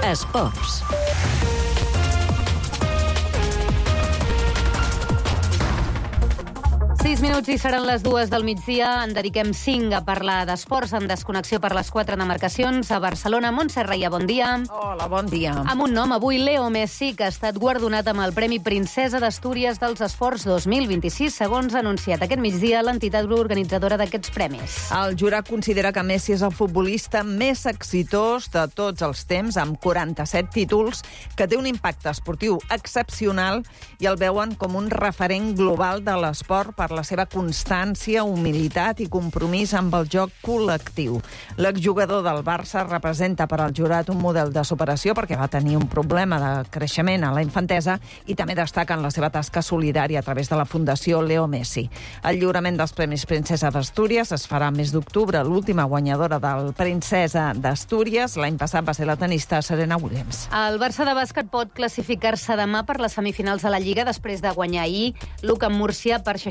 Esports. Minuts i seran les 2 del migdia. En dediquem 5 a parlar d'esports en desconnexió per les 4 demarcacions. A Barcelona, Montse Reia, bon dia. Hola, bon dia. Amb un nom, avui Leo Messi, que ha estat guardonat amb el Premi Princesa d'Astúries dels Esports 2026, segons ha anunciat aquest migdia l'entitat organitzadora d'aquests premis. El jurat considera que Messi és el futbolista més exitós de tots els temps, amb 47 títols, que té un impacte esportiu excepcional i el veuen com un referent global de l'esport per la seva constància, humilitat i compromís amb el joc col·lectiu. L'exjugador del Barça representa per al jurat un model de superació perquè va tenir un problema de creixement a la infantesa i també destaca en la seva tasca solidària a través de la Fundació Leo Messi. El lliurament dels Premis Princesa d'Astúries es farà al mes d'octubre. L'última guanyadora del Princesa d'Astúries l'any passat va ser la tenista Serena Williams. El Barça de bàsquet pot classificar-se demà per les semifinals de la Lliga després de guanyar ahir l'UCAM Múrcia per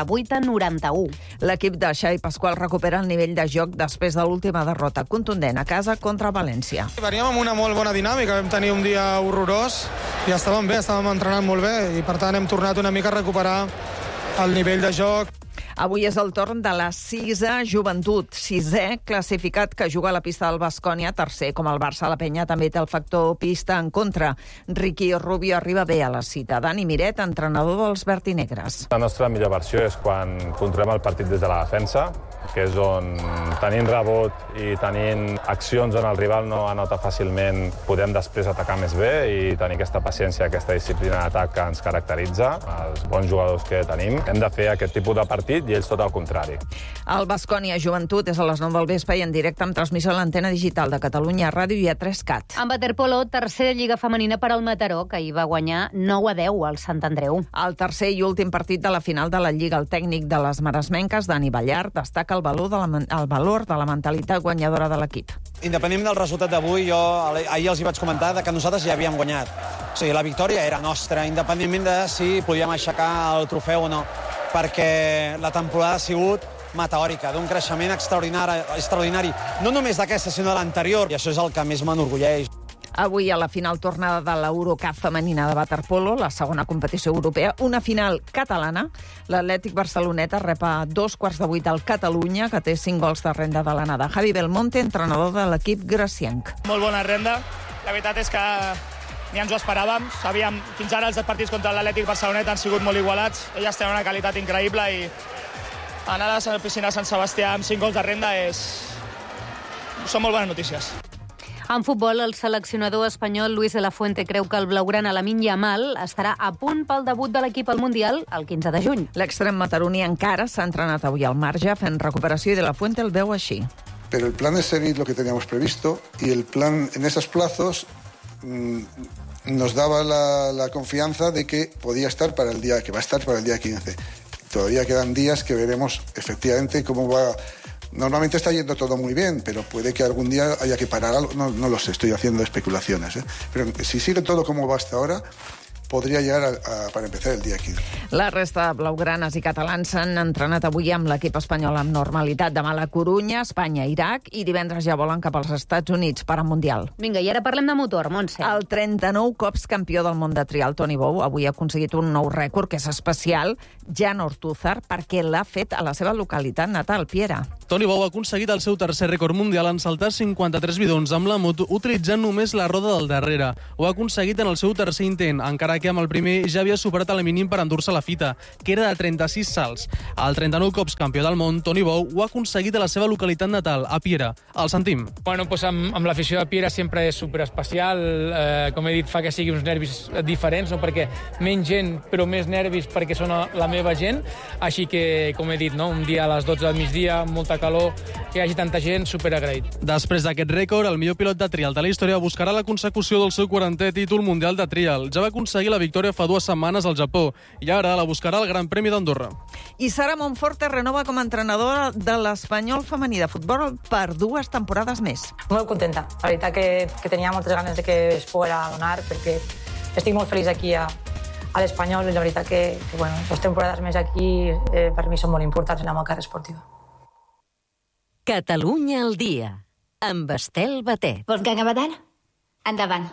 68-91. L'equip de Xavi Pasqual recupera el nivell de joc després de l'última derrota contundent a casa contra València. Veníem amb una molt bona dinàmica, vam tenir un dia horrorós i estàvem bé, estàvem entrenant molt bé i per tant hem tornat una mica a recuperar el nivell de joc. Avui és el torn de la 6a Joventut, 6è classificat que juga a la pista del Baskonia, tercer com el Barça. La Penya també té el factor pista en contra. Ricky Rubio arriba bé a la cita. Dani Miret, entrenador dels vertinegres. La nostra millor versió és quan controlem el partit des de la defensa, que és on tenint rebot i tenint accions on el rival no anota fàcilment, podem després atacar més bé i tenir aquesta paciència, aquesta disciplina d'atac que ens caracteritza, els bons jugadors que tenim. Hem de fer aquest tipus de partit i ells tot el contrari. El Baskonia Joventut és a les 9 del vespre i en directe amb transmissió a l'antena digital de Catalunya Ràdio i a 3CAT. En waterpolo, tercera lliga femenina per al Mataró, que hi va guanyar 9-10 al Sant Andreu. El tercer i últim partit de la final de la Lliga, el tècnic de les maresmenques, Dani Ballart, destaca el valor de la mentalitat guanyadora de l'equip. Independentment del resultat d'avui, jo ahir els hi vaig comentar que nosaltres ja havíem guanyat. O sigui, la victòria era nostra, independentment de si podíem aixecar el trofeu o no, perquè la temporada ha sigut meteòrica, d'un creixement extraordinari, no només d'aquesta, sinó de l'anterior, i això és el que més m'enorgulleix. Avui a la final tornada de l'Eurocup femenina de waterpolo, la segona competició europea, una final catalana. L'Atlètic Barceloneta rep a 7:15 al Catalunya, que té 5 gols de renda de l'anada. Javi Belmonte, entrenador de l'equip gracienc. Molt bona renda. La veritat és que ni ens ho esperàvem. Sabíem, fins ara els partits contra l'Atlètic Barceloneta han sigut molt igualats. Elles tenen una qualitat increïble i anar a la piscina de Sant Sebastià amb 5 gols de renda són molt bones notícies. En futbol, el seleccionador espanyol Luis de la Fuente creu que el blaugrana Lamine Yamal estarà a punt pel debut de l'equip al Mundial el 15 de juny. L'extrem mataroní encara s'ha entrenat avui al marge fent recuperació i de la Fuente el veu així. Pero el plan es seguir lo que teníamos previsto y el plan en esos plazos nos daba la confianza de que podía estar para el día, que va a estar para el día 15. Todavía quedan días que veremos efectivamente cómo va. Normalmente está yendo todo muy bien, pero puede que algún día haya que parar algo. No lo sé, estoy haciendo especulaciones. Pero si sigue todo como va hasta ahora, podria llegar per empezar el dia 15. La resta de blaugranes i catalans s'han entrenat avui amb l'equip espanyol amb normalitat. Demà a la Corunya, Espanya, Iraq, i divendres ja volen cap als Estats Units per al Mundial. Vinga, i ara parlem de motor, Montse. El 39 cops campió del món de trial, Toni Bou, avui ha aconseguit un nou rècord, que és especial, Jan Ortúzar, perquè l'ha fet a la seva localitat natal, Piera. Toni Bou ha aconseguit el seu tercer rècord mundial en saltar 53 bidons amb la moto utilitzant només la roda del darrere. Ho ha aconseguit en el seu tercer intent, encara que amb el primer ja havia superat el mínim per endur-se la fita, que era de 36 salts. El 39 cops campió del món, Toni Bou ho ha aconseguit a la seva localitat natal, a Piera. El sentim. Bueno, doncs amb l'afició de Piera sempre és superespecial. Com he dit, fa que sigui uns nervis diferents, no? Perquè menys gent, però més nervis perquè són la meva gent. Així que, com he dit, no? Un dia a les 12 del migdia, molta calor, que hi hagi tanta gent, superagraït. Després d'aquest rècord, el millor pilot de trial de la història buscarà la consecució del seu 40è títol mundial de trial. Ja va aconseguir la victòria fa 2 setmanes al Japó i ara la buscarà al Gran Premi d'Andorra. I Sara Monforte renova com a entrenadora de l'Espanyol femení de futbol per 2 temporades més. Molt contenta. La veritat que tenia moltes ganes de que es poguera donar, perquè estic molt feliç aquí a l'Espanyol i la veritat que 2 temporades més aquí per mi són molt importants en la meva carrera esportiva. Catalunya al dia, amb Estel Batet. Wolfgang Abadal? Endavant.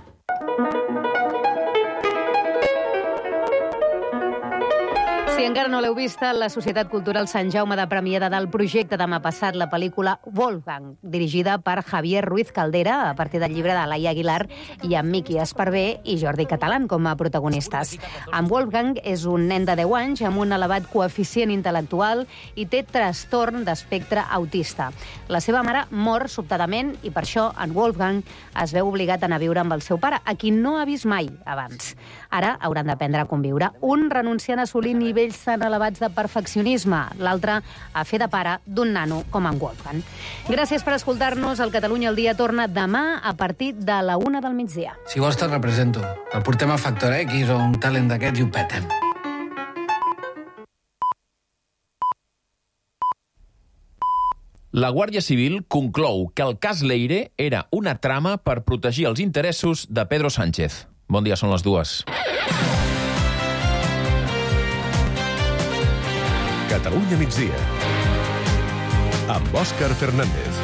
Si encara no l'heu vista, la Societat Cultural Sant Jaume de premiada del projecte demà passat la pel·lícula Wolfgang, dirigida per Javier Ruiz Caldera, a partir del llibre de Laia Aguilar, i amb Miqui Esparvé i Jordi Catalán com a protagonistes. En Wolfgang és un nen de 10 anys amb un elevat coeficient intel·lectual i té trastorn d'espectre autista. La seva mare mor sobtadament i per això en Wolfgang es veu obligat a anar a viure amb el seu pare, a qui no ha vist mai abans. Ara hauran d'aprendre a conviure. Un renunciant a assolir nivells tan elevats de perfeccionisme, l'altre a fer de pare d'un nano com en Wolfgang. Gràcies per escoltar-nos. El Catalunya al dia torna demà a partir de la 1 del migdia. Si vols te'l represento. El portem a Factor X o un talent d'aquests i ho petem. La Guàrdia Civil conclou que el cas Leire era una trama per protegir els interessos de Pedro Sánchez. Bon dia, són les 2. Catalunya migdia, amb Òscar Fernández.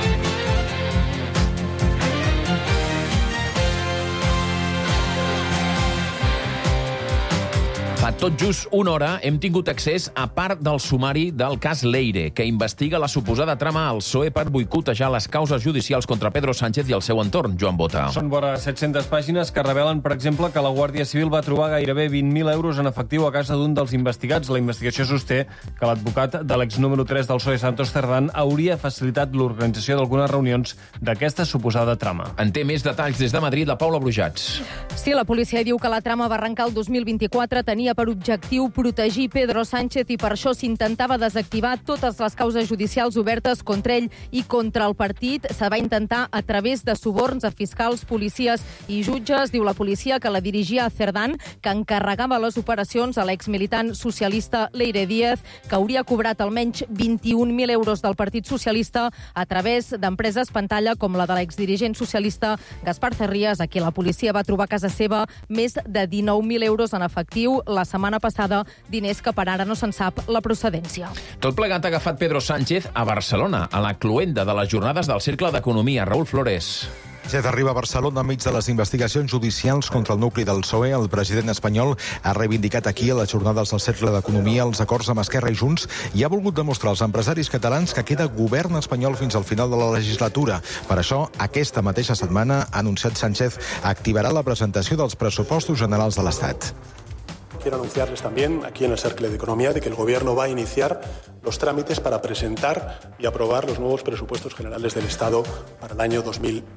Fa tot just una hora hem tingut accés a part del sumari del cas Leire, que investiga la suposada trama al PSOE per boicotejar les causes judicials contra Pedro Sánchez i el seu entorn, Joan Bota. Són vora 700 pàgines que revelen, per exemple, que la Guàrdia Civil va trobar gairebé 20.000 euros en efectiu a casa d'un dels investigats. La investigació sosté que l'advocat de l'ex-número 3 del PSOE, Santos Cerdán, hauria facilitat l'organització d'algunes reunions d'aquesta suposada trama. En té més detalls des de Madrid, la Paula Brujats. Sí, la policia diu que la trama va arrencar el 2024, tenia per objectiu protegir Pedro Sánchez i per això s'intentava desactivar totes les causes judicials obertes contra ell i contra el partit. Se va intentar a través de suborns a fiscals, policies i jutges. Diu la policia que la dirigia Cerdán, que encarregava les operacions a l'exmilitant socialista Leire Díaz, que hauria cobrat almenys 21.000 euros del Partit Socialista a través d'empreses pantalla com la de l'exdirigent socialista Gaspar Cerrias, a qui la policia va trobar a casa seva més de 19.000 euros en efectiu la setmana passada, diners que per ara no se'n sap la procedència. Tot plegat ha agafat Pedro Sánchez a Barcelona, a la cloenda de les jornades del Cercle d'Economia. Raül Flores. Sánchez arriba a Barcelona enmig de les investigacions judicials contra el nucli del PSOE. El president espanyol ha reivindicat aquí, a les jornades del Cercle d'Economia, els acords amb Esquerra i Junts i ha volgut demostrar als empresaris catalans que queda govern espanyol fins al final de la legislatura. Per això, aquesta mateixa setmana, ha anunciat Sánchez, activarà la presentació dels pressupostos generals de l'Estat. Quiero anunciarles también, aquí en el Cercle de Economía, de que el Gobierno va a iniciar los trámites para presentar y aprobar los nuevos presupuestos generales del Estado para el año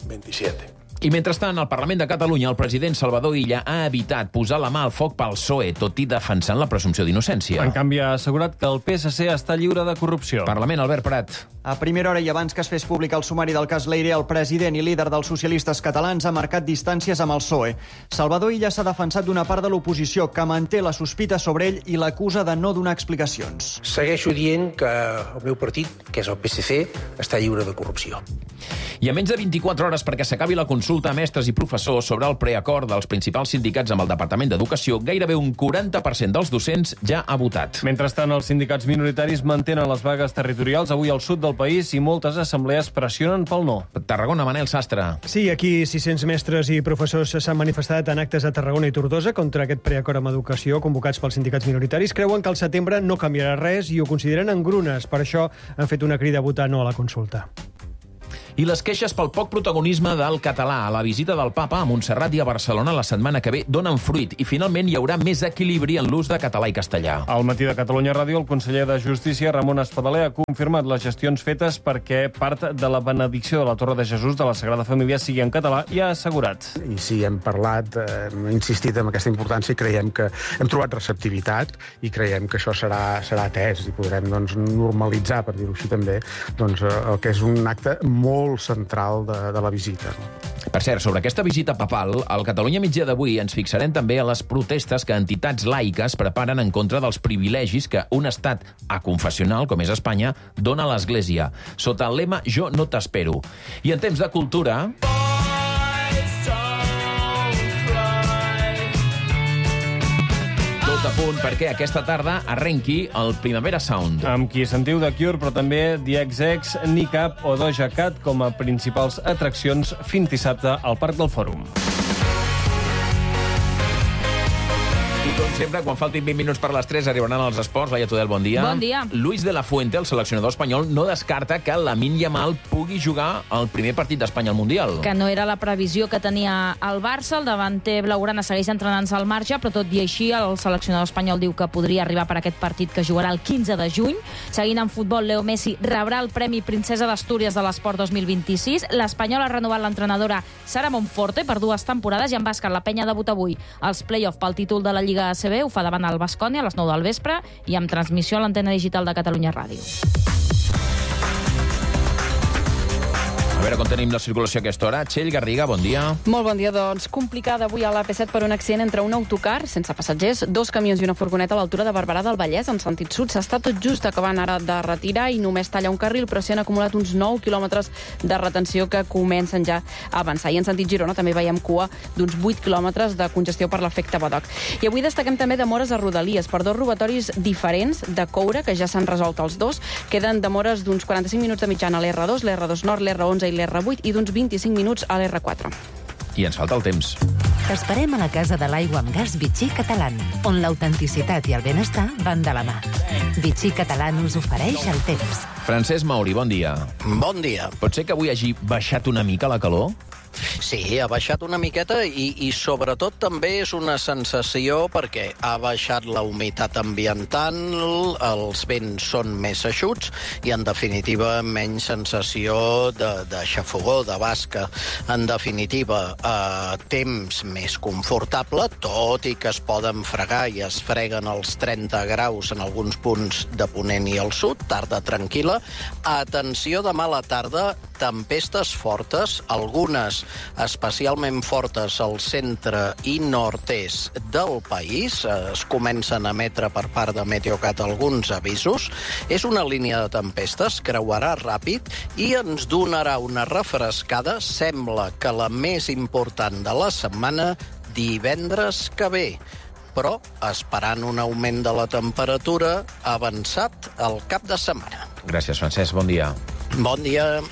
2027. I mentrestant, al Parlament de Catalunya, el president Salvador Illa ha evitat posar la mà al foc pel PSOE, tot i defensant la presumpció d'innocència. En canvi, ha assegurat que el PSC està lliure de corrupció. Parlament, Albert Prat. A primera hora i abans que es fes públic el sumari del cas Leire, el president i líder dels socialistes catalans ha marcat distàncies amb el PSOE. Salvador Illa s'ha defensat d'una part de l'oposició que manté la sospita sobre ell i l'acusa de no donar explicacions. Segueixo dient que el meu partit, que és el PSC, està lliure de corrupció. I a menys de 24 hores perquè s'acabi la consulta a mestres i professors sobre el preacord dels principals sindicats amb el Departament d'Educació, gairebé un 40% dels docents ja ha votat. Mentrestant, els sindicats minoritaris mantenen les vagues territorials avui al sud del país i moltes assemblees pressionen pel no. Tarragona, Manel Sastre. Sí, aquí 600 mestres i professors s'han manifestat en actes a Tarragona i Tortosa contra aquest preacord amb educació convocats pels sindicats minoritaris. Creuen que al setembre no canviarà res i ho consideren engrunes. Per això han fet una crida a votar no a la consulta. I les queixes pel poc protagonisme del català a la visita del papa a Montserrat i a Barcelona la setmana que ve donen fruit i finalment hi haurà més equilibri en l'ús de català i castellà. Al matí de Catalunya Ràdio, el conseller de Justícia, Ramon Espadaler, ha confirmat les gestions fetes perquè part de la benedicció de la Torre de Jesús de la Sagrada Família sigui en català i ha assegurat. I sí, hem parlat, hem insistit en aquesta importància i creiem que hem trobat receptivitat i creiem que això serà atès i podrem normalitzar, per dir-ho així també, el que és un acte molt central de la visita. Per cert, sobre aquesta visita papal, al Catalunya Migdia d'avui ens fixarem també a les protestes que entitats laiques preparen en contra dels privilegis que un estat aconfessional, com és Espanya, dona a l'Església, sota el lema Jo no t'espero. I en temps de cultura... a punt perquè aquesta tarda arrenqui el Primavera Sound. Amb qui sentiu The Cure, però també The XX, Nick Up o Doja Cat com a principals atraccions fins dissabte al Parc del Fòrum. I com sempre, quan faltin 20 minuts per les 3 arribaran els esports. Laia Tudel, bon dia. Bon dia. Luis de la Fuente, el seleccionador espanyol, no descarta que Lamine Yamal pugui jugar el primer partit d'Espanya al Mundial. Que no era la previsió que tenia el Barça. El davanter blaugrana segueix entrenant-se al marge, però tot i així el seleccionador espanyol diu que podria arribar per aquest partit que jugarà el 15 de juny. Seguint en futbol, Leo Messi rebrà el Premi Princesa d'Astúries de l'Esport 2026. L'Espanyol ha renovat l'entrenadora Sara Monforte per 2 temporades i en bàsquet la penya debuta avui als play-off pel títol de la Lliga ACB. Ho fa davant el Baskonia a les 9 del vespre i amb transmissió a l'antena digital de Catalunya Ràdio. A veure com tenim la circulació a aquesta hora. Txell Garriga, bon dia. Molt bon dia, doncs. Complicada avui a l'AP7 per un accident entre un autocar sense passatgers, 2 camions i una furgoneta a l'altura de Barberà del Vallès, en sentit sud. S'està tot just acabant ara de retirar i només talla un carril, però s'hi han acumulat uns 9 quilòmetres de retenció que comencen ja a avançar. I en sentit Girona també veiem cua d'uns 8 quilòmetres de congestió per l'efecte Badoc. I avui destaquem també demores a Rodalies per 2 robatoris diferents de coure, que ja s'han resolt els 2. Queden demores d'uns 45 minuts de mitjana a l'R2, l'R2 Nord, l'R11 i l'R8 i d'uns 25 minuts a l'R4. I ens falta el temps. T'esperem a la Casa de l'Aigua amb Gas Vichy Catalán, on l'autenticitat i el benestar van de la mà. Vichy Catalán us ofereix el temps. Francesc Mauri, bon dia. Bon dia. Pot ser que avui hagi baixat una mica la calor? Sí, ha baixat una miqueta i sobretot també és una sensació perquè ha baixat la humitat ambiental, els vents són més eixuts i, en definitiva, menys sensació de xafogó, de basca. En definitiva, temps més confortable, tot i que es poden fregar i es freguen els 30 graus en alguns punts de Ponent i al sud, tarda tranquil·la. Atenció, demà a la tarda, tempestes fortes, algunes especialment fortes al centre i nord-est del país. Es comencen a emetre per part de Meteocat alguns avisos. És una línia de tempestes, creuarà ràpid i ens donarà una refrescada, sembla que la més important de la setmana, divendres que ve. Però esperant un augment de la temperatura avançat al cap de setmana. Gràcies, Francesc. Bon dia. Bon dia.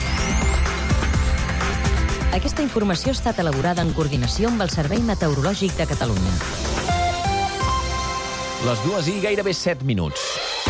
Aquesta informació ha estat elaborada en coordinació amb el Servei Meteorològic de Catalunya. Les 2 i gairebé 7 minuts.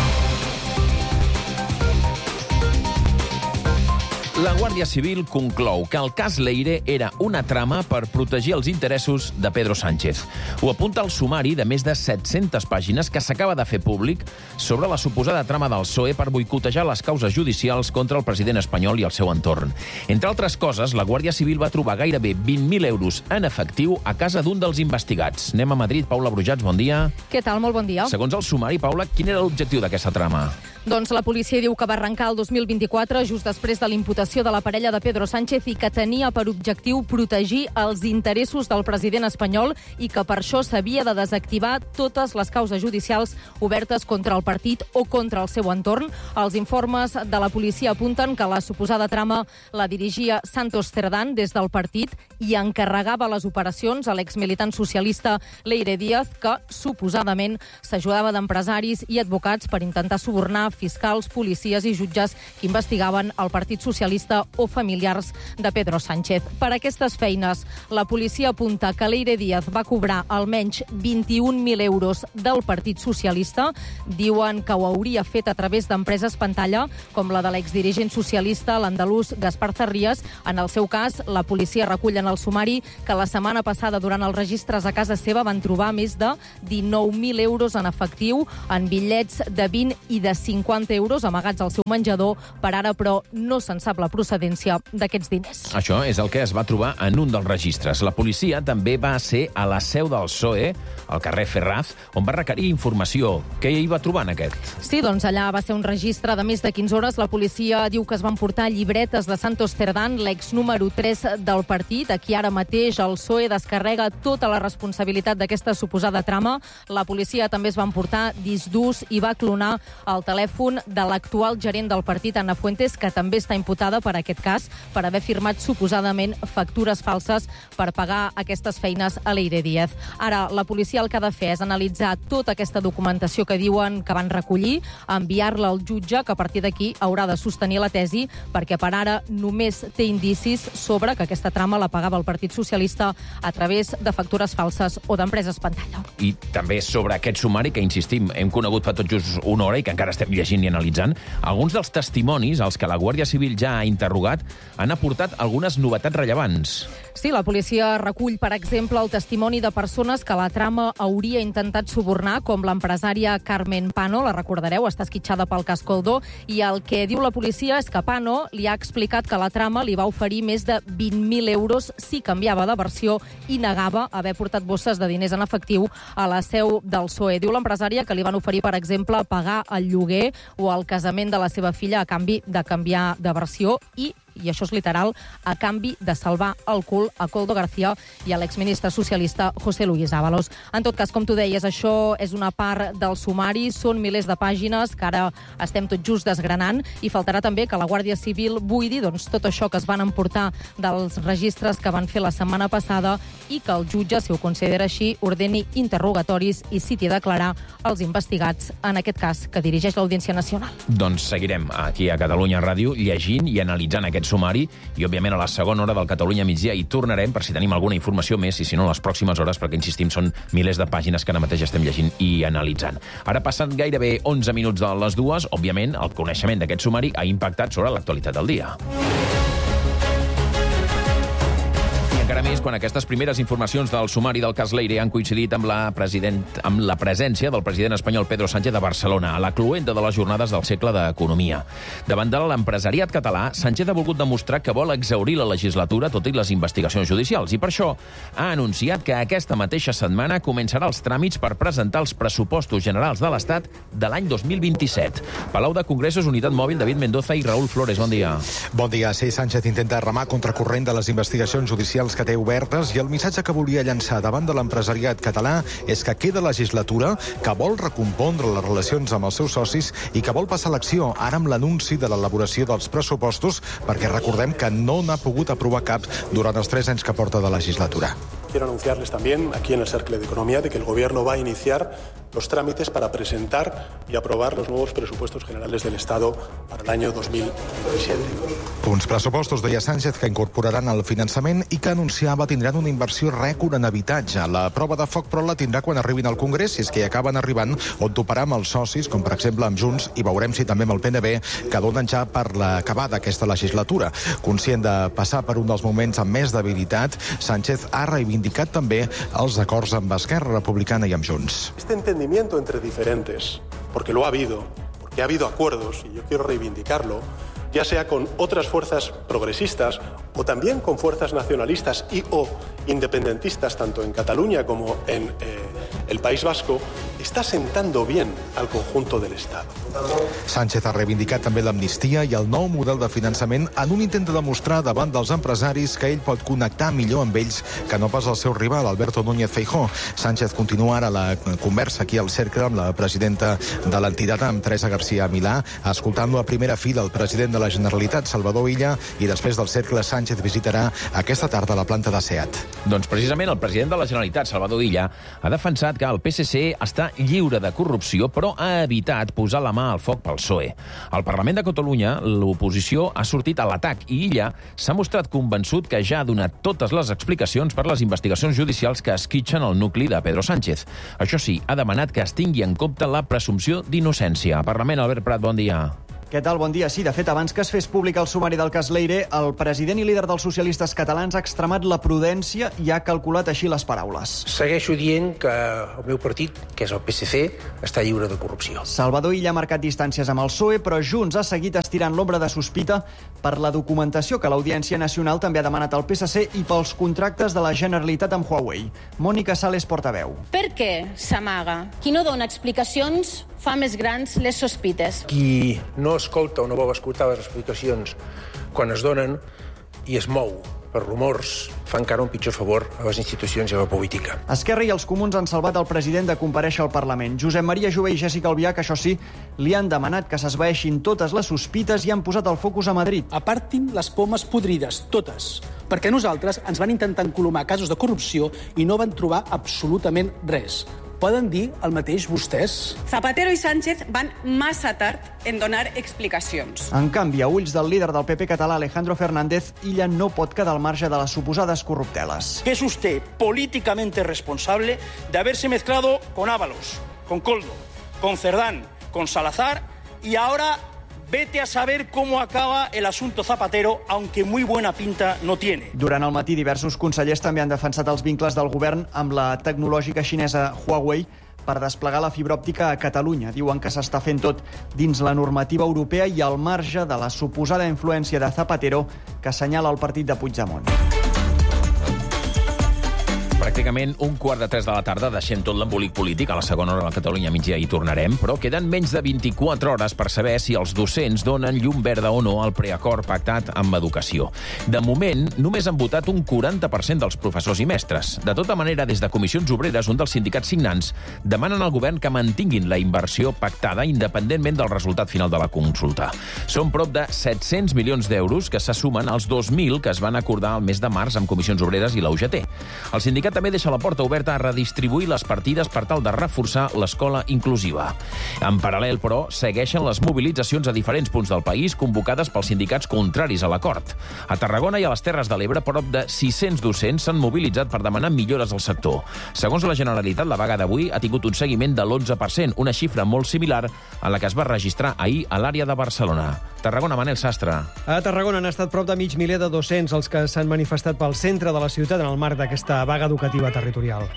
La Guàrdia Civil conclou que el cas Leire era una trama per protegir els interessos de Pedro Sánchez. Ho apunta el sumari de més de 700 pàgines que s'acaba de fer públic sobre la suposada trama del PSOE per boicotejar les causes judicials contra el president espanyol i el seu entorn. Entre altres coses, la Guàrdia Civil va trobar gairebé 20.000 euros en efectiu a casa d'un dels investigats. Anem a Madrid. Paula Brujats, bon dia. Què tal? Molt bon dia. Segons el sumari, Paula, quin era l'objectiu d'aquesta trama? Doncs la policia diu que va arrencar el 2024 just després de l'imputació de la parella de Pedro Sánchez i que tenia per objectiu protegir els interessos del president espanyol i que per això s'havia de desactivar totes les causes judicials obertes contra el partit o contra el seu entorn. Els informes de la policia apunten que la suposada trama la dirigia Santos Cerdán des del partit i encarregava les operacions a l'exmilitant socialista Leire Díaz, que suposadament s'ajudava d'empresaris i advocats per intentar subornar fiscals, policies i jutges que investigaven el Partit Socialista o familiars de Pedro Sánchez. Per aquestes feines, la policia apunta que Leire Díaz va cobrar almenys 21.000 euros del Partit Socialista. Diuen que ho hauria fet a través d'empreses pantalla, com la de l'exdirigent socialista, l'andalús Gaspar Zarrías. En el seu cas, la policia recull en el sumari que la setmana passada, durant els registres a casa seva, van trobar més de 19.000 euros en efectiu, en bitllets de 20 i de 50 euros amagats al seu menjador. Per ara, però, no se'n sap la procedència d'aquests diners. Això és el que es va trobar en un dels registres. La policia també va ser a la seu del PSOE, al carrer Ferraz, on va requerir informació. Què hi va trobar en aquest? Sí, doncs allà va ser un registre de més de 15 hores. La policia diu que es van portar llibretes de Santos Cerdán, l'ex número 3 del partit. Aquí ara mateix el PSOE descarrega tota la responsabilitat d'aquesta suposada trama. La policia també es va emportar discs durs i va clonar el telèfon telèfon de l'actual gerent del partit, Ana Fuentes, que també està imputada per aquest cas, per haver firmat suposadament factures falses per pagar aquestes feines a Leire Díaz. Ara, la policia el que ha de fer és analitzar tota aquesta documentació que diuen que van recollir, enviar-la al jutge, que a partir d'aquí haurà de sostenir la tesi, perquè per ara només té indicis sobre que aquesta trama la pagava el Partit Socialista a través de factures falses o d'empreses pantalla. I també sobre aquest sumari que, insistim, hem conegut fa tot just una hora i que encara estem llegint i analitzant, alguns dels testimonis als que la Guàrdia Civil ja ha interrogat han aportat algunes novetats rellevants. Sí, la policia recull, per exemple, el testimoni de persones que la trama hauria intentat subornar, com l'empresària Carmen Pano, la recordareu, està esquitxada pel cas Coldo, i el que diu la policia és que Pano li ha explicat que la trama li va oferir més de 20.000 euros si canviava de versió i negava haver portat bosses de diners en efectiu a la seu del PSOE. Diu l'empresària que li van oferir, per exemple, pagar el lloguer o el casament de la seva filla a canvi de canviar de versió i això és literal, a canvi de salvar el cul a Koldo García i a l'exministre socialista José Luis Ábalos. En tot cas, com tu deies, això és una part del sumari, són milers de pàgines que ara estem tot just desgranant i faltarà també que la Guàrdia Civil buidi tot això que es van emportar dels registres que van fer la setmana passada i que el jutge, si ho considera així, ordeni interrogatoris i citi a declarar els investigats en aquest cas que dirigeix l'Audiència Nacional. Doncs seguirem aquí a Catalunya Ràdio llegint i analitzant aquest sumari i, òbviament, a la segona hora del Catalunya Migdia hi tornarem per si tenim alguna informació més i, si no, les pròximes hores, perquè, insistim, són milers de pàgines que ara mateix estem llegint i analitzant. Ara passen gairebé 11 minuts de les dues. Òbviament, el coneixement d'aquest sumari ha impactat sobre l'actualitat del dia. Encara més quan aquestes primeres informacions del sumari del cas Leire han coincidit amb la presència del president espanyol Pedro Sánchez a Barcelona, a la cloenda de les jornades del Cercle d'Economia. Davant de l'empresariat català, Sánchez ha volgut demostrar que vol exhaurir la legislatura tot i les investigacions judicials i per això ha anunciat que aquesta mateixa setmana començarà els tràmits per presentar els pressupostos generals de l'Estat de l'any 2027. Palau de Congressos, Unitat Mòbil, David Mendoza i Raúl Flores, bon dia. Bon dia. Sí, Sánchez intenta remar contracorrent de les investigacions judicials que té obertes i el missatge que volia llançar davant de l'empresariat català és que queda legislatura, que vol recompondre les relacions amb els seus socis i que vol passar a l'acció ara amb l'anunci de l'elaboració dels pressupostos, perquè recordem que no n'ha pogut aprovar cap durant els 3 anys que porta de legislatura. Quiero anunciarles también aquí en el Cercle de Economía de que el Gobierno va a iniciar los trámites para presentar y aprobar los nuevos presupuestos generales del Estado para el año 2027. Uns pressupostos, deia Sánchez, que incorporaran el finançament i que anunciava tindran una inversió rècord en habitatge. La prova de foc, però, la tindrà quan arribin al Congrés, si és que hi acaben arribant, on toparà amb els socis, com per exemple amb Junts, i veurem si també amb el PNB, que donen ja per l'acabada aquesta legislatura. Conscient de passar per un dels moments amb més debilitat, Sánchez ha reivindicat també els acords amb Esquerra Republicana i amb Junts. Este entendimiento entre diferentes, porque lo ha habido, porque ha habido acuerdos, y yo quiero reivindicarlo, ya sea con otras fuerzas progresistas o también con fuerzas nacionalistas y o independentistas, tanto en Cataluña como en el País Vasco, està sentando bien al conjunto del Estado. Sánchez ha reivindicat també l'amnistia i el nou model de finançament en un intent de demostrar davant dels empresaris que ell pot connectar millor amb ells que no pas el seu rival, Alberto Núñez Feijóo. Sánchez continua ara la conversa aquí al Cercle amb la presidenta de l'entitat, amb Teresa García Milà, escoltant-lo a primera fila el president de la Generalitat, Salvador Illa, i després del Cercle Sánchez visitarà aquesta tarda la planta de SEAT. Doncs precisament el president de la Generalitat, Salvador Illa, ha defensat que el PSC està lliure de corrupció, però ha evitat posar la mà al foc pel PSOE. Al Parlament de Catalunya, l'oposició ha sortit a l'atac i Illa s'ha mostrat convençut que ja ha donat totes les explicacions per les investigacions judicials que esquitxen el nucli de Pedro Sánchez. Això sí, ha demanat que es tingui en compte la presumpció d'innocència. Parlament, Albert Prat, bon dia. Què tal? Bon dia. Sí, de fet, abans que es fes públic el sumari del cas Leire, el president i líder dels socialistes catalans ha extremat la prudència i ha calculat així les paraules. Segueixo dient que el meu partit, que és el PSC, està lliure de corrupció. Salvador Illa ha marcat distàncies amb el PSOE, però Junts ha seguit estirant l'ombra de sospita per la documentació que l'Audiència Nacional també ha demanat al PSC i pels contractes de la Generalitat amb Huawei. Mònica Sales, portaveu. Per què s'amaga? Qui no dona explicacions fa més grans les sospites. Qui no escolta o no vol escoltar les explicacions quan es donen i es mou per rumors fa encara un pitjor favor a les institucions i a la política. Esquerra i els comuns han salvat el president de comparèixer al Parlament. Josep Maria Jové i Jessica Albiach, això sí, li han demanat que s'esvaeixin totes les sospites i han posat el focus a Madrid. Apartin les pomes podrides, totes, perquè nosaltres ens van intentar encolomar casos de corrupció i no van trobar absolutament res. Poden dir el mateix vostès? Zapatero i Sánchez van massa tard en donar explicacions. En canvi, a ulls del líder del PP català, Alejandro Fernández, illa no pot quedar al marge de les suposades corrupteles. Es usted políticamente responsable de haberse mezclado con Ábalos, con Koldo, con Cerdán, con Salazar y ahora vete a saber cómo acaba el asunto Zapatero, aunque muy buena pinta no tiene. Durant el matí, diversos consellers també han defensat els vincles del govern amb la tecnològica xinesa Huawei per desplegar la fibra òptica a Catalunya. Diuen que s'està fent tot dins la normativa europea i al marge de la suposada influència de Zapatero que assenyala el partit de Puigdemont. Pràcticament 2:45 de la tarda, deixem tot l'embolic polític. A la segona hora de la Catalunya migdia hi tornarem, però queden menys de 24 hores per saber si els docents donen llum verda o no al preacord pactat amb Educació. De moment, només han votat un 40% dels professors i mestres. De tota manera, des de Comissions Obreres, un dels sindicats signants, demanen al govern que mantinguin la inversió pactada independentment del resultat final de la consulta. Són prop de 700 milions d'euros que se sumen als 2.000 que es van acordar al mes de març amb Comissions Obreres i la UGT. El sindicat també deixa la porta oberta a redistribuir les partides per tal de reforçar l'escola inclusiva. En paral·lel, però, segueixen les mobilitzacions a diferents punts del país convocades pels sindicats contraris a l'acord. A Tarragona i a les Terres de l'Ebre, prop de 600 docents s'han mobilitzat per demanar millores al sector. Segons la Generalitat, la vaga d'avui ha tingut un seguiment de l'11%, una xifra molt similar a la que es va registrar ahir a l'àrea de Barcelona. Tarragona, Manel Sastre. A Tarragona han estat prop de mig miler de docents els que s'han manifestat pel centre de la ciutat en el marc d'aquesta vaga educativa territorial.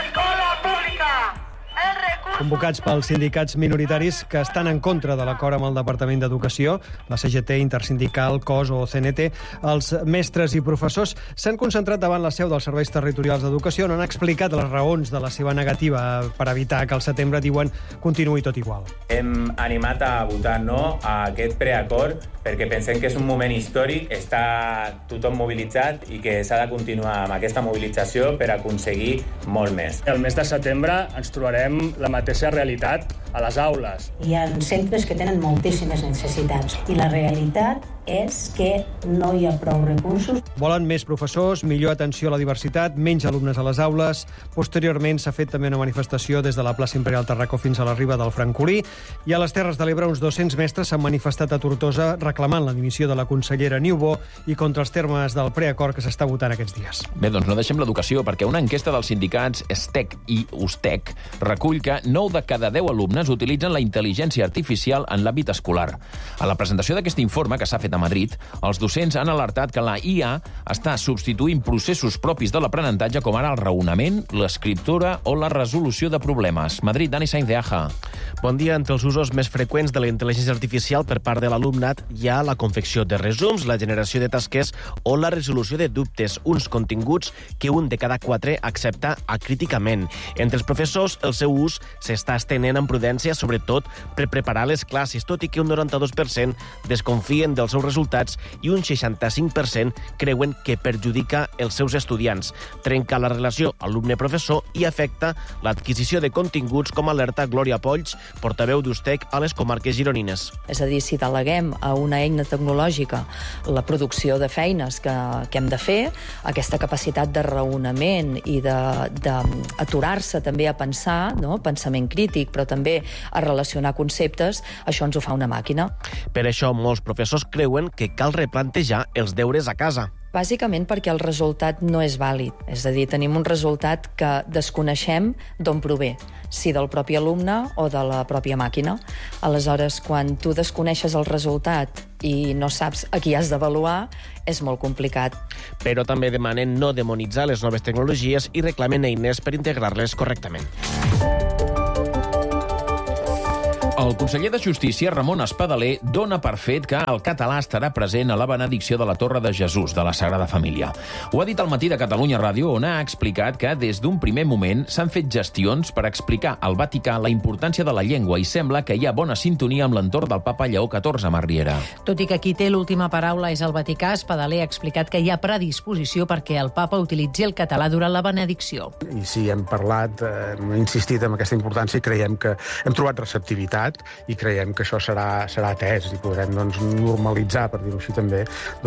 Convocats pels sindicats minoritaris que estan en contra de l'acord amb el Departament d'Educació, la CGT, Intersindical, COS o CNT, els mestres i professors s'han concentrat davant la seu dels serveis territorials d'educació on han explicat les raons de la seva negativa per evitar que al setembre, diuen, continuï tot igual. Hem animat a votar no a aquest preacord perquè pensem que és un moment històric, està tothom mobilitzat i que s'ha de continuar amb aquesta mobilització per aconseguir molt més. El mes de setembre ens trobarem la mateixa realitat a les aules. Hi ha centres que tenen moltíssimes necessitats i la realitat és que no hi ha prou recursos. Volen més professors, millor atenció a la diversitat, menys alumnes a les aules. Posteriorment s'ha fet també una manifestació des de la plaça Imperial Tarracó fins a la riba del Francolí i a les Terres de l'Ebre uns 200 mestres s'han manifestat a Tortosa reclamant la dimissió de la consellera Niubó i contra els termes del preacord que s'està votant aquests dies. Bé, doncs no deixem l'educació perquè una enquesta dels sindicats STEC i USTEC recull que 9 de cada 10 alumnes utilitzen la intel·ligència artificial en l'àmbit escolar. A la presentació d'aquest informe que s'ha fet a Madrid, els docents han alertat que la IA està substituint processos propis de l'aprenentatge com ara el raonament, l'escriptura o la resolució de problemes. Madrid, Dani Sainz de Aja. Bon dia. Entre els usos més freqüents de la intel·ligència artificial per part de l'alumnat hi ha la confecció de resums, la generació de tasques o la resolució de dubtes, uns continguts que un de cada 4 accepta acríticament. Entre els professors, el seu ús s'està estenent amb prudència, sobretot per preparar les classes, tot i que un 92% desconfien dels seus resultats i un 65% creuen que perjudica els seus estudiants. Trenca la relació alumne-professor i afecta l'adquisició de continguts, com alerta Glòria Polls, portaveu d'USTEC a les comarques gironines. És a dir, si deleguem a una eina tecnològica la producció de feines que hem de fer, aquesta capacitat de raonament i d'aturar-se també a pensar, no? Pensament crític, però també a relacionar conceptes, això ens ho fa una màquina. Per això molts professors creuen que cal replantejar els deures a casa. Bàsicament perquè el resultat no és vàlid. És a dir, tenim un resultat que desconeixem d'on prové, si del propi alumne o de la pròpia màquina. Aleshores, quan tu desconeixes el resultat i no saps a qui has d'avaluar, és molt complicat. Però també demanen no demonitzar les noves tecnologies i reclamen eines per integrar-les correctament. El conseller de Justícia, Ramon Espadaler, dona per fet que el català estarà present a la benedicció de la Torre de Jesús de la Sagrada Família. Ho ha dit al Matí de Catalunya Ràdio, on ha explicat que des d'un primer moment s'han fet gestions per explicar al Vaticà la importància de la llengua i sembla que hi ha bona sintonia amb l'entorn del papa Lleó XIV, Marc Riera. Tot i que qui té l'última paraula és el Vaticà, Espadaler ha explicat que hi ha predisposició perquè el papa utilitzi el català durant la benedicció. I sí, hem parlat, hem insistit en aquesta importància i creiem que hem trobat receptivitat i creiem que això serà atès i podrem normalitzar, per dir-ho així també,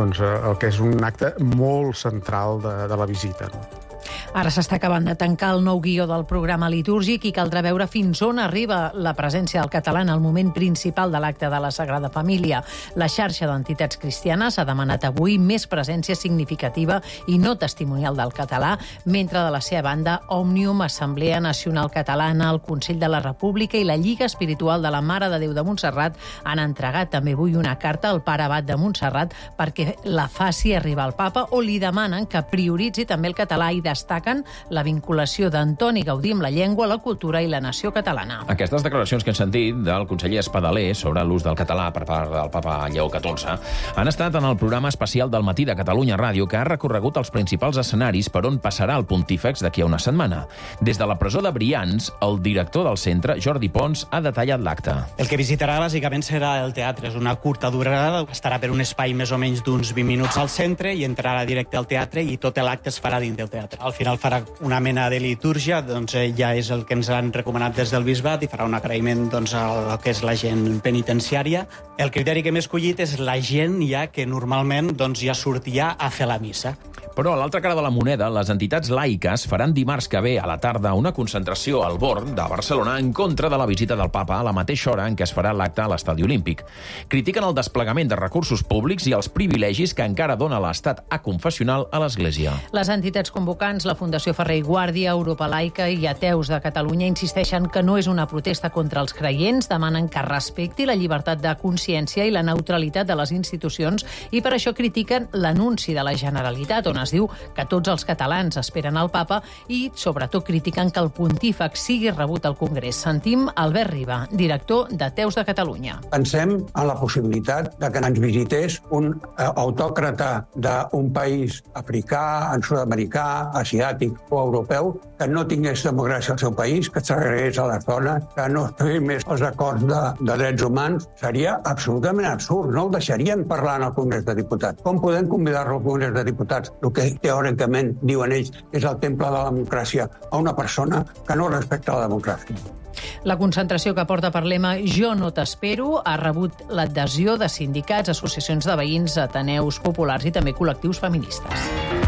el que és un acte molt central de la visita. Ara s'està acabant de tancar el nou guió del programa litúrgic i caldrà veure fins on arriba la presència del català en el moment principal de l'acte de la Sagrada Família. La xarxa d'entitats cristianes ha demanat avui més presència significativa i no testimonial del català, mentre de la seva banda Òmnium, Assemblea Nacional Catalana, el Consell de la República i la Lliga Espiritual de la Mare de Déu de Montserrat han entregat també avui una carta al pare abat de Montserrat perquè la faci arribar al papa o li demanen que prioritzi també el català i destaquen la vinculació d'Antoni Gaudí amb la llengua, la cultura i la nació catalana. Aquestes declaracions que hem sentit del conseller Espadaler sobre l'ús del català per part del papa Lleó XIV han estat en el programa especial del Matí de Catalunya Ràdio, que ha recorregut els principals escenaris per on passarà el pontífex d'aquí a una setmana. Des de la presó de Brians, el director del centre, Jordi Pons, ha detallat l'acte. El que visitarà bàsicament serà el teatre. És una curta durada, estarà per un espai més o menys d'uns 20 minuts al centre i entrarà directe al teatre i tot l'acte es farà dins del teatre. Al final farà una mena de litúrgia, ja és el que ens han recomanat des del bisbat i farà un agraïment al que és la gent penitenciària. El criteri que hem escollit és la gent que normalment ja sortia a fer la missa. Però a l'altra cara de la moneda, les entitats laiques faran dimarts que ve a la tarda una concentració al Born de Barcelona en contra de la visita del papa a la mateixa hora en què es farà l'acte a l'Estadi Olímpic. Critiquen el desplegament de recursos públics i els privilegis que encara dona l'estat aconfessional a l'Església. Les entitats convocants, la Fundació Ferrer i Guàrdia, Europa Laica i Ateus de Catalunya insisteixen que no és una protesta contra els creients, demanen que respecti la llibertat de consciència i la neutralitat de les institucions i per això critiquen l'anunci de la Generalitat, on es diu que tots els catalans esperen el papa i, sobretot, critiquen que el pontífex sigui rebut al Congrés. Sentim Albert Riba, director d'Ateus de Catalunya. Pensem en la possibilitat de que ens visités un autòcrata d'un país africà, sud-americà, asiàtic o europeu, que no tingués democràcia al seu país, que segregués a les dones, que no firmés els acords de drets humans. Seria absolutament absurd, no el deixarien parlar en el Congrés de Diputats. Com podem convidar-lo al Congrés de Diputats, el que teòricament diuen ells és el temple de la democràcia, a una persona que no respecta la democràcia? La concentració que porta per lema Jo no t'espero ha rebut l'adhesió de sindicats, associacions de veïns, ateneus populars i també col·lectius feministes.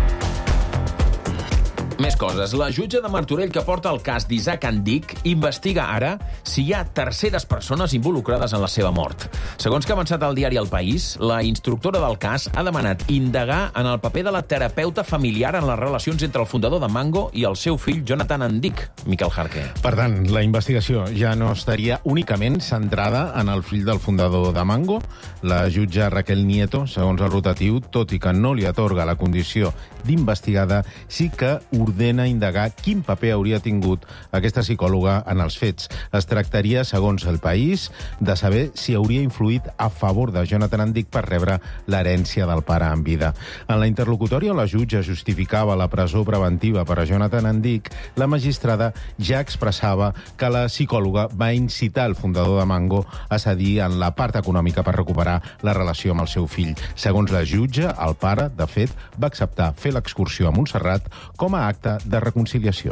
Més coses. La jutge de Martorell que porta el cas d'Isaac Andic investiga ara si hi ha terceres persones involucrades en la seva mort. Segons que ha avançat el diari El País, la instructora del cas ha demanat indagar en el paper de la terapeuta familiar en les relacions entre el fundador de Mango i el seu fill Jonathan Andic, Miquel Jarque. Per tant, la investigació ja no estaria únicament centrada en el fill del fundador de Mango. La jutge Raquel Nieto, segons el rotatiu, tot i que no li atorga la condició d'investigada, sí que ordena indagar quin paper hauria tingut aquesta psicòloga en els fets. Es tractaria, segons El País, de saber si hauria influït a favor de Jonathan Andic per rebre l'herència del pare en vida. En la interlocutòria, la jutge justificava la presó preventiva per a Jonathan Andic. La magistrada ja expressava que la psicòloga va incitar el fundador de Mango a cedir en la part econòmica per recuperar la relació amb el seu fill. Segons la jutge, el pare, de fet, va acceptar fer l'excursió a Montserrat com a acte de reconciliació.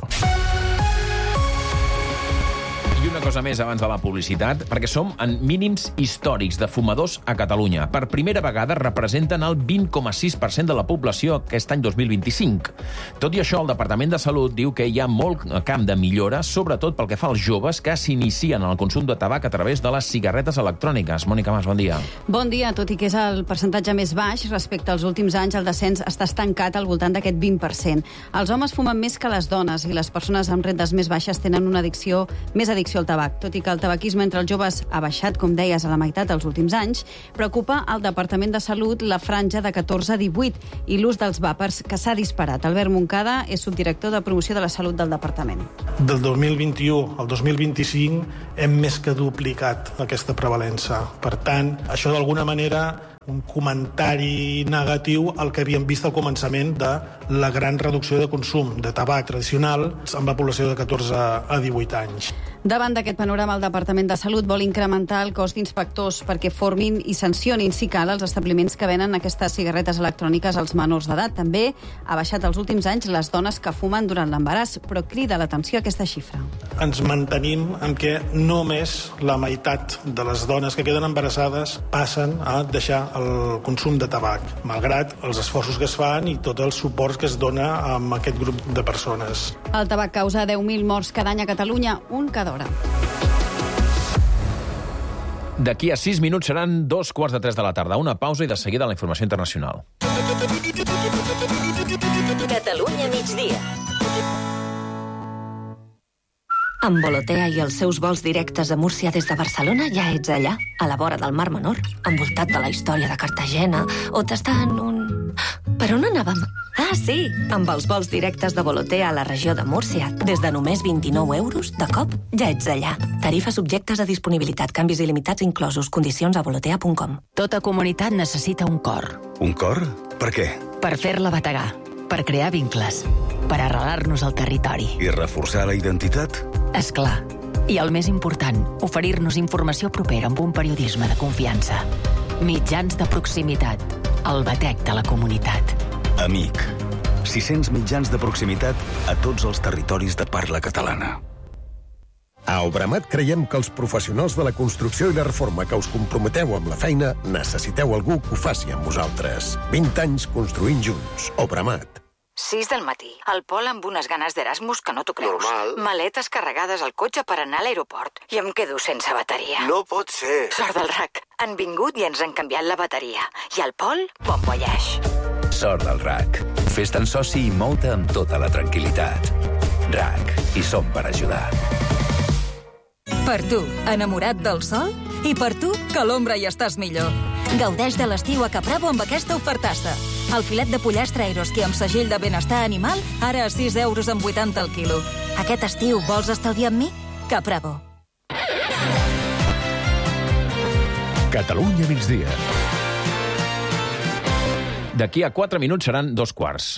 I una cosa més abans de la publicitat, perquè som en mínims històrics de fumadors a Catalunya. Per primera vegada representen el 20,6% de la població aquest any 2025. Tot i això, el Departament de Salut diu que hi ha molt camp de millora, sobretot pel que fa als joves que s'inicien en el consum de tabac a través de les cigarretes electròniques. Mònica Mas, bon dia. Bon dia. Tot i que és el percentatge més baix respecte als últims anys, el descens està estancat al voltant d'aquest 20%. Els homes fumen més que les dones i les persones amb rendes més baixes tenen una més addicció al del tabac. Tot i que el tabaquisme entre els joves ha baixat, com deies, a la meitat els últims anys, preocupa al Departament de Salut la franja de 14 a 18 i l'ús dels vàpers, que s'ha disparat. Albert Moncada és subdirector de Promoció de la Salut del Departament. Del 2021 al 2025 hem més que duplicat aquesta prevalença. Per tant, això d'alguna manera un comentari negatiu al que havíem vist al començament de la gran reducció de consum de tabac tradicional en la població de 14 a 18 anys. Davant d'aquest panorama, el Departament de Salut vol incrementar el cos d'inspectors perquè formin i sancionin, si cal, els establiments que venen aquestes cigarretes electròniques als menors d'edat. També ha baixat els últims anys les dones que fumen durant l'embaràs, però crida l'atenció aquesta xifra. Ens mantenim en què només la meitat de les dones que queden embarassades passen a deixar el consum de tabac, malgrat els esforços que es fan i tots els suports que es dona a aquest grup de persones. El tabac causa 10.000 morts cada any a Catalunya, un cada hora. D'aquí a 6 minuts seran 2:15 de la tarda. Una pausa i de seguida la informació internacional. Catalunya migdia. Amb Volotea i els seus vols directes a Múrcia des de Barcelona ja ets allà, a la vora del Mar Menor, envoltat de la història de Cartagena, o tastant un... Per on anàvem? Ah, sí, amb els vols directes de Volotea a la regió de Múrcia. Des de només 29 euros, de cop, ja ets allà. Tarifes subjectes a disponibilitat, canvis il·limitats inclosos, condicions a volotea.com. Tota comunitat necessita un cor. Un cor? Per què? Per fer-la bategar, per crear vincles, per arrelar-nos al territori. I reforçar la identitat? És clar. I el més important, oferir-nos informació propera amb un periodisme de confiança. Mitjans de proximitat. El batec de la comunitat. Amic. 600 mitjans de proximitat a tots els territoris de parla catalana. A Obramat creiem que els professionals de la construcció i la reforma que us comprometeu amb la feina necessiteu algú que ho faci amb vosaltres. 20 anys construint junts. Obramat. 6 del matí. El Pol amb unes ganes d'Erasmus que no t'ho creus. Normal. Maletes carregades al cotxe per anar a l'aeroport. I em quedo sense bateria. No pot ser. Sort del RAC. Han vingut i ens han canviat la bateria. I el Pol, bon voyage. Sort del RAC. Fes-te'n soci i mou-te amb tota la tranquil·litat. RAC. Hi som per ajudar. Per tu, enamorat del sol? I per tu, que a l'ombra hi estàs millor. Gaudeix de l'estiu a Capravo amb aquesta ofertassa. El filet de pollastre Eroski amb segell de benestar animal, ara a 6,80 euros el quilo. Aquest estiu vols estalviar amb mi? Capravo. Catalunya migdia. D'aquí a 4 minuts seran 2:15.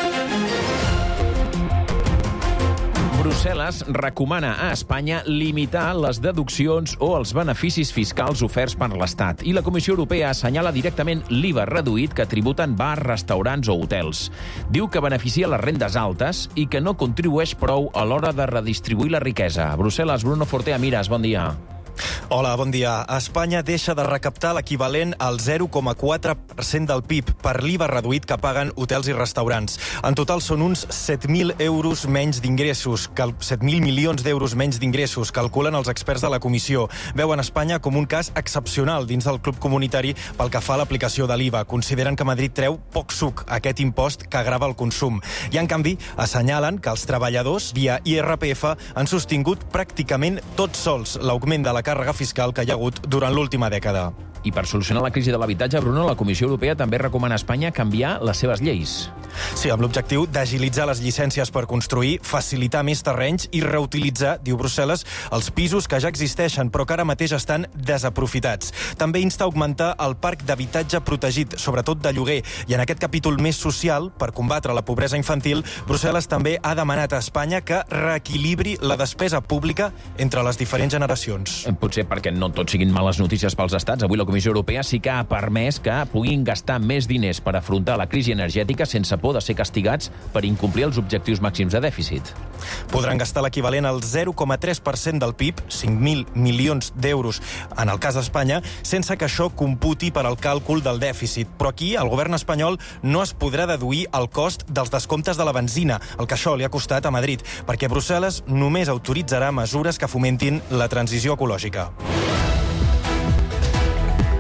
Brussel·les recomana a Espanya limitar les deduccions o els beneficis fiscals oferts per l'Estat i la Comissió Europea assenyala directament l'IVA reduït que tributen bars, restaurants o hotels. Diu que beneficia les rendes altes i que no contribueix prou a l'hora de redistribuir la riquesa. A Brussel·les, Bruno Fortea Miras, bon dia. Hola, bon dia. Espanya deixa de recaptar l'equivalent al 0,4% del PIB per l'IVA reduït que paguen hotels i restaurants. En total són uns 7.000 euros menys d'ingressos, 7.000 milions d'euros menys d'ingressos, calculen els experts de la Comissió. Veuen Espanya com un cas excepcional dins del club comunitari pel que fa a l'aplicació de l'IVA. Consideren que Madrid treu poc suc a aquest impost que agrava el consum. I, en canvi, assenyalen que els treballadors, via IRPF, han sostingut pràcticament tots sols l'augment de la càrrega fiscal que hi ha hagut durant l'última dècada. I per solucionar la crisi de l'habitatge, Bruno, la Comissió Europea també recomana a Espanya canviar les seves lleis. Sí, amb l'objectiu d'agilitzar les llicències per construir, facilitar més terrenys i reutilitzar, diu Brussel·les, els pisos que ja existeixen però que ara mateix estan desaprofitats. També insta a augmentar el parc d'habitatge protegit, sobretot de lloguer. I en aquest capítol més social, per combatre la pobresa infantil, Brussel·les també ha demanat a Espanya que reequilibri la despesa pública entre les diferents generacions. Potser perquè no tot siguin males notícies pels estats. Avui la Comissió Europea sí que ha permès que puguin gastar més diners per afrontar la crisi energètica sense por de ser castigats per incomplir els objectius màxims de dèficit. Podran gastar l'equivalent al 0,3% del PIB, 5.000 milions d'euros en el cas d'Espanya, sense que això computi per al càlcul del dèficit. Però aquí el govern espanyol no es podrà deduir el cost dels descomptes de la benzina, el que això li ha costat a Madrid, perquè Brussel·les només autoritzarà mesures que fomentin la transició ecològica. Anem amb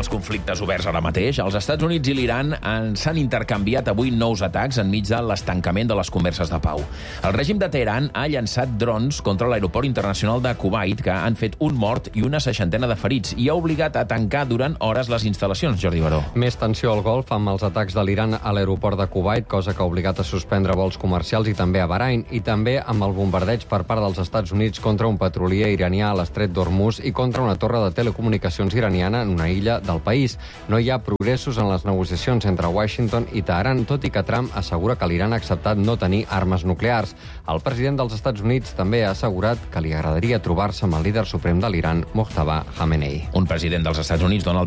els conflictes oberts ara mateix. Els Estats Units i l'Iran s'han intercanviat avui nous atacs enmig de l'estancament de les converses de pau. El règim de Teheran ha llançat drons contra l'aeroport internacional de Kuwait, que han fet un mort i una 60 de ferits, i ha obligat a tancar durant hores les instal·lacions. Jordi Baró. Més tensió al Golf amb els atacs de l'Iran a l'aeroport de Kuwait, cosa que ha obligat a suspendre vols comercials, i també a Bahrain, i també amb el bombardeig per part dels Estats Units contra un petrolier iranià a l'estret d'Hormuz i contra una torre de telecomunicacions iraniana en una illa del país. No hi ha progressos en les negociacions entre Washington i Teheran, tot i que Trump assegura que l'Iran ha acceptat no tenir armes nuclears. El president dels Estats Units també ha assegurat que li agradaria trobar-se amb el líder suprem de l'Iran, Mojtaba Khamenei. Un president dels Estats Units, Donald